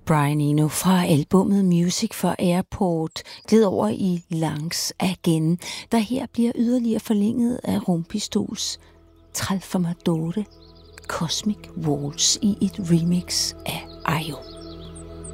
Brian Eno fra albummet Music for Airport, gled over i Langs Again, der her bliver yderligere forlænget af Rumpistols Tralfamadore Cosmic Waltz i et remix af Ayo.